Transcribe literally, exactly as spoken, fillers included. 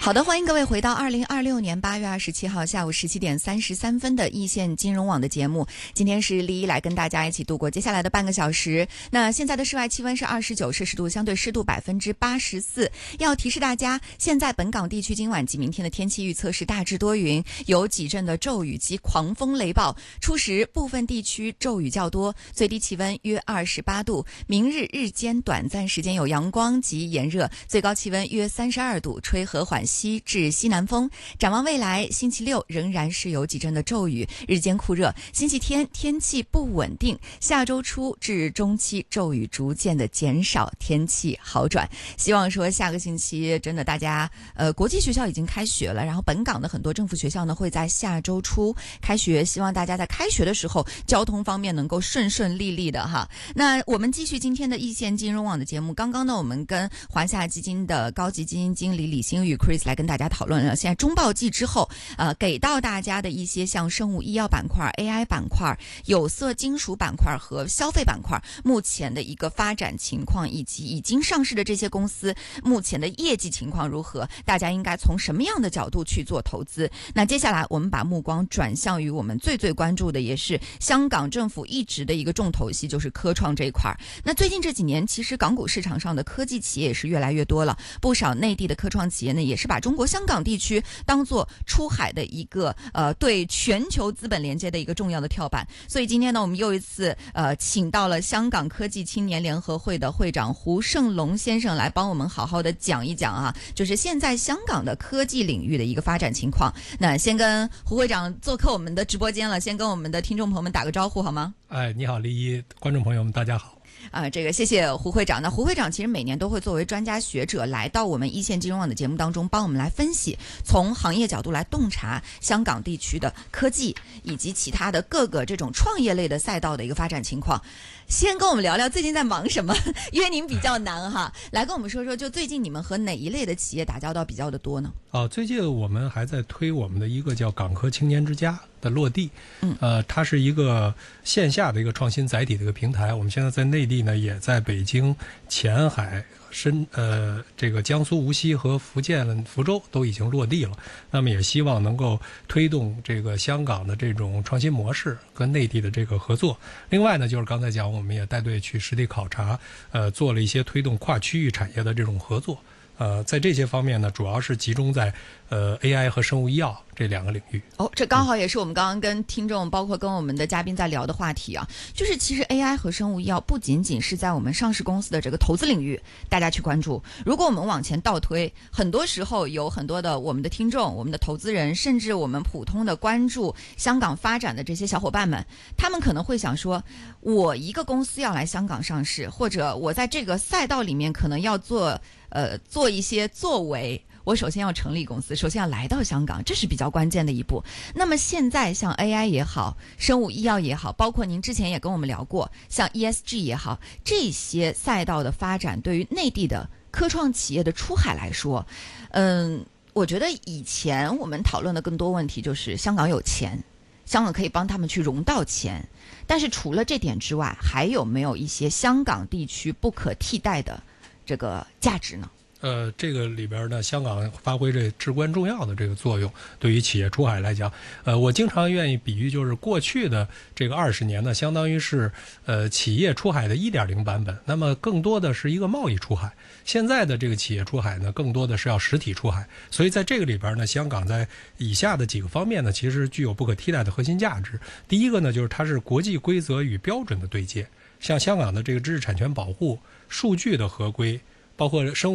好的，欢迎各位回到二零二六年八月二十七号下午十七点三十三分的易线金融网的节目。今天是丽一来跟大家一起度过接下来的半个小时。那现在的室外气温是二十九摄氏度，相对湿度百分之八十四。要提示大家，现在本港地区今晚及明天的天气预测是大致多云，有几阵的骤雨及狂风雷暴。初时部分地区骤雨较多，最低气温约二十八度。明日日间短暂时间有阳光及炎热，最高气温约三十二度，吹和缓西至西南风。展望未来，星期六仍然是有几阵的骤雨，日间酷热。星期天天气不稳定，下周初至中期骤雨逐渐的减少，天气好转。希望说下个星期真的大家呃国际学校已经开学了，然后本港的很多政府学校呢会在下周初开学，希望大家在开学的时候交通方面能够顺顺利利的哈。那我们继续今天的易线金融网的节目。刚刚呢我们跟华夏基金的高级基金经理李星宇 Chris 来跟大家讨论了现在中报季之后呃给到大家的一些像生物医药板块、 A I 板块、有色金属板块和消费板块目前的一个发展情况，以及已经上市的这些公司目前的业绩情况如何，大家应该从什么样的角度去做投资。那接下来我们把目光转向于我们最最关注的，也是香港政府一直的一个重头戏，就是科创这一块。那最近这几年其实港股市场上的科技企业也是越来越多了，不少内地的科创企业呢也是把中国香港地区当作出海的一个呃对全球资本连接的一个重要的跳板。所以今天呢我们又一次呃请到了香港科技青年联合会的会长胡胜龙先生来帮我们好好的讲一讲啊，就是现在香港的科技领域的一个发展情况。那先跟胡会长做客我们的直播间了，先跟我们的听众朋友们打个招呼好吗？ 哎，你好，丽一，观众朋友们大家好。 啊、呃，这个谢谢胡会长。那胡会长其实每年都会作为专家学者来到我们一线金融网的节目当中，帮我们来分析，从行业角度来洞察香港地区的科技以及其他的各个这种创业类的赛道的一个发展情况。先跟我们聊聊最近在忙什么，约您比较难哈，来跟我们说说，就最近你们和哪一类的企业打交道比较的多呢？ 哦，最近我们还在推我们的一个叫港科青年之家的落地，嗯，呃，它是一个线下的一个创新载体的一个平台。我们现在在内地呢，也在北京、前海、深呃这个江苏无锡和福建福州都已经落地了。那么也希望能够推动这个香港的这种创新模式跟内地的这个合作。另外呢，就是刚才讲，我们也带队去实地考察，呃，做了一些推动跨区域产业的这种合作。呃，在这些方面呢，主要是集中在呃 A I 和生物医药这两个领域。 哦，这刚好也是我们刚刚跟听众，包括跟我们的嘉宾在聊的话题啊，就是其实 A I 和生物医药不仅仅是在我们上市公司的这个投资领域大家去关注，如果我们往前倒推，很多时候有很多的我们的听众、我们的投资人，甚至我们普通的关注香港发展的这些小伙伴们，他们可能会想说，我一个公司要来香港上市，或者我在这个赛道里面可能要做呃做一些作为，我首先要成立公司，首先要来到香港，这是比较关键的一步。那么现在像 A I 也好，生物医药也好，包括您之前也跟我们聊过，像 E S G 也好，这些赛道的发展对于内地的科创企业的出海来说，嗯，我觉得以前我们讨论的更多问题就是香港有钱，香港可以帮他们去融到钱，但是除了这点之外，还有没有一些香港地区不可替代的这个价值呢？ 呃，这个里边呢，香港发挥这至关重要的这个作用，对于企业出海来讲，呃，我经常愿意比喻，就是过去的这个二十年呢，相当于是呃企业出海的 一点零 版本，那么更多的是一个贸易出海。现在的这个企业出海呢，更多的是要实体出海，所以在这个里边呢，香港在以下的几个方面呢，其实具有不可替代的核心价值。第一个呢，就是它是国际规则与标准的对接，像香港的这个知识产权保护、数据的合规，包括生物